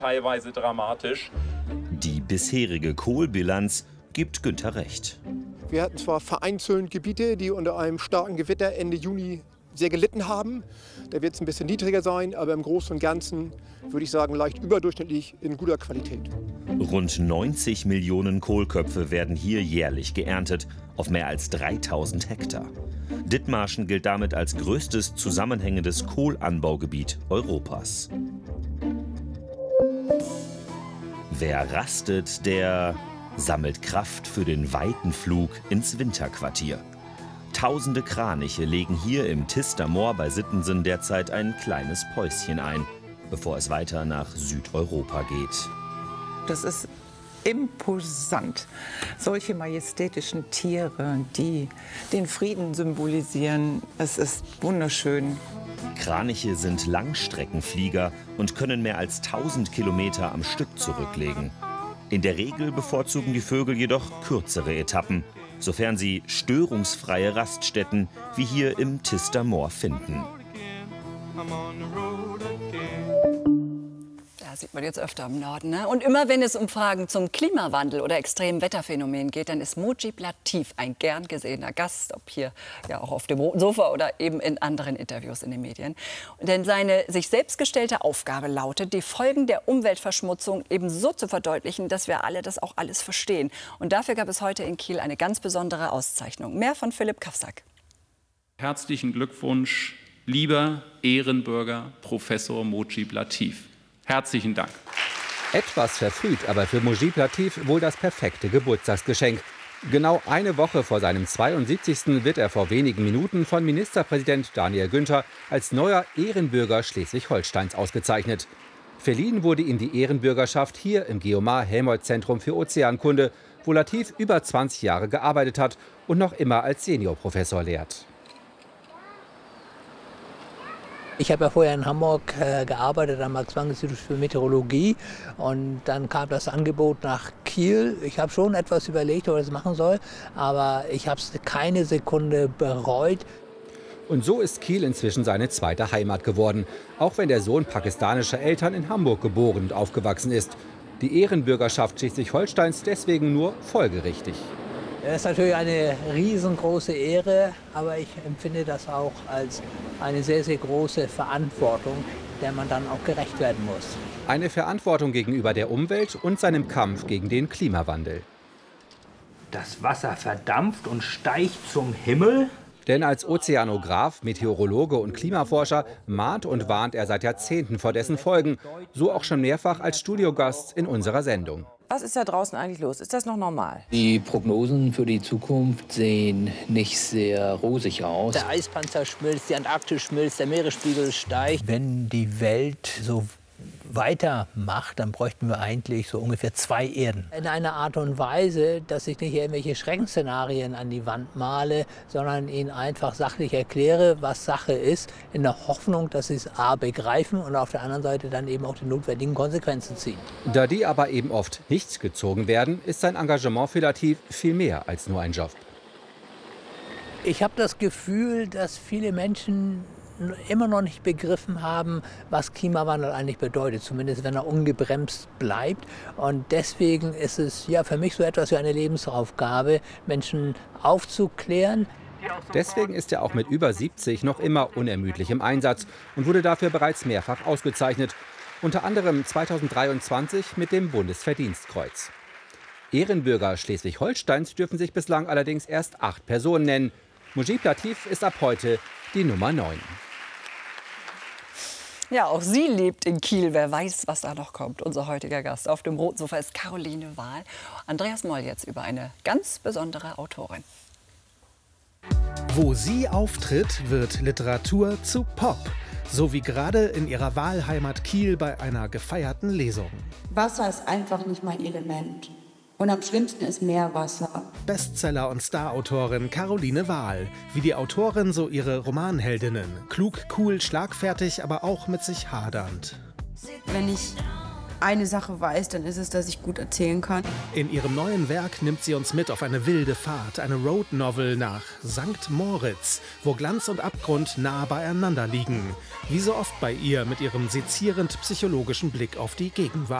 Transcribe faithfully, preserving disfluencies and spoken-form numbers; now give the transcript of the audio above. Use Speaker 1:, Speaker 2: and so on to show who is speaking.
Speaker 1: Teilweise dramatisch.
Speaker 2: Die bisherige Kohlbilanz gibt Günther recht.
Speaker 3: Wir hatten zwar vereinzelt Gebiete, die unter einem starken Gewitter Ende Juni sehr gelitten haben. Da wird es ein bisschen niedriger sein, aber im Großen und Ganzen würde ich sagen, leicht überdurchschnittlich in guter Qualität.
Speaker 2: Rund neunzig Millionen Kohlköpfe werden hier jährlich geerntet, auf mehr als dreitausend Hektar. Dithmarschen gilt damit als größtes zusammenhängendes Kohlanbaugebiet Europas. Wer rastet, der sammelt Kraft für den weiten Flug ins Winterquartier. Tausende Kraniche legen hier im Tister Moor bei Sittensen derzeit ein kleines Päuschen ein, bevor es weiter nach Südeuropa geht.
Speaker 4: Das ist imposant. Solche majestätischen Tiere, die den Frieden symbolisieren, es ist wunderschön.
Speaker 2: Kraniche sind Langstreckenflieger und können mehr als tausend Kilometer am Stück zurücklegen. In der Regel bevorzugen die Vögel jedoch kürzere Etappen, sofern sie störungsfreie Raststätten wie hier im Tister Moor finden.
Speaker 5: Das sieht man jetzt öfter im Norden. Ne? Und immer wenn es um Fragen zum Klimawandel oder extremen Wetterphänomenen geht, dann ist Mujib Latif ein gern gesehener Gast, ob hier ja auch auf dem roten Sofa oder eben in anderen Interviews in den Medien. Denn seine sich selbst gestellte Aufgabe lautet, die Folgen der Umweltverschmutzung eben so zu verdeutlichen, dass wir alle das auch alles verstehen. Und dafür gab es heute in Kiel eine ganz besondere Auszeichnung. Mehr von Philipp Kafsak.
Speaker 6: Herzlichen Glückwunsch, lieber Ehrenbürger Professor Mujib Latif. Herzlichen Dank.
Speaker 7: Etwas verfrüht, aber für Mujib Latif wohl das perfekte Geburtstagsgeschenk. Genau eine Woche vor seinem zweiundsiebzigsten wird er vor wenigen Minuten von Ministerpräsident Daniel Günther als neuer Ehrenbürger Schleswig-Holsteins ausgezeichnet. Verliehen wurde ihm die Ehrenbürgerschaft hier im Geomar-Helmholtz-Zentrum für Ozeankunde, wo Latif über zwanzig Jahre gearbeitet hat und noch immer als Seniorprofessor lehrt.
Speaker 8: Ich habe ja vorher in Hamburg äh, gearbeitet am Max-Planck-Institut für Meteorologie und dann kam das Angebot nach Kiel. Ich habe schon etwas überlegt, ob ich das machen soll, aber ich habe es keine Sekunde bereut.
Speaker 7: Und so ist Kiel inzwischen seine zweite Heimat geworden, auch wenn der Sohn pakistanischer Eltern in Hamburg geboren und aufgewachsen ist. Die Ehrenbürgerschaft Schleswig-Holsteins deswegen nur folgerichtig.
Speaker 8: Das ist natürlich eine riesengroße Ehre, aber ich empfinde das auch als eine sehr, sehr große Verantwortung, der man dann auch gerecht werden muss.
Speaker 7: Eine Verantwortung gegenüber der Umwelt und seinem Kampf gegen den Klimawandel.
Speaker 9: Das Wasser verdampft und steigt zum Himmel.
Speaker 7: Denn als Ozeanograf, Meteorologe und Klimaforscher mahnt und warnt er seit Jahrzehnten vor dessen Folgen. So auch schon mehrfach als Studiogast in unserer Sendung.
Speaker 10: Was ist da draußen eigentlich los? Ist das noch normal?
Speaker 11: Die Prognosen für die Zukunft sehen nicht sehr rosig aus.
Speaker 8: Der Eispanzer schmilzt, die Antarktis schmilzt, der Meeresspiegel steigt. Wenn die Welt so weitermacht, dann bräuchten wir eigentlich so ungefähr zwei Erden. In einer Art und Weise, dass ich nicht irgendwelche Schreckensszenarien an die Wand male, sondern ihnen einfach sachlich erkläre, was Sache ist, in der Hoffnung, dass sie es a begreifen und auf der anderen Seite dann eben auch die notwendigen Konsequenzen ziehen.
Speaker 7: Da die aber eben oft nicht gezogen werden, ist sein Engagement für Latif viel mehr als nur ein Job.
Speaker 8: Ich habe das Gefühl, dass viele Menschen immer noch nicht begriffen haben, was Klimawandel eigentlich bedeutet, zumindest wenn er ungebremst bleibt. Und deswegen ist es ja für mich so etwas wie eine Lebensaufgabe, Menschen aufzuklären.
Speaker 7: Deswegen ist er auch mit über siebzig noch immer unermüdlich im Einsatz und wurde dafür bereits mehrfach ausgezeichnet, unter anderem zweitausenddreiundzwanzig mit dem Bundesverdienstkreuz. Ehrenbürger Schleswig-Holsteins dürfen sich bislang allerdings erst acht Personen nennen. Mujib Latif ist ab heute die Nummer neun.
Speaker 5: Ja, auch sie lebt in Kiel. Wer weiß, was da noch kommt. Unser heutiger Gast auf dem roten Sofa ist Caroline Wahl. Andreas Moll jetzt über eine ganz besondere Autorin.
Speaker 12: Wo sie auftritt, wird Literatur zu Pop. So wie gerade in ihrer Wahlheimat Kiel bei einer gefeierten Lesung.
Speaker 13: Wasser ist einfach nicht mein Element. Und am schlimmsten ist Meerwasser.
Speaker 12: Bestseller- und Starautorin Caroline Wahl. Wie die Autorin, so ihre Romanheldinnen. Klug, cool, schlagfertig, aber auch mit sich hadernd.
Speaker 13: Wenn ich eine Sache weiß, dann ist es, dass ich gut erzählen kann.
Speaker 12: In ihrem neuen Werk nimmt sie uns mit auf eine wilde Fahrt, eine Road-Novel nach Sankt Moritz, wo Glanz und Abgrund nah beieinander liegen. Wie so oft bei ihr mit ihrem sezierend psychologischen Blick auf die Gegenwart.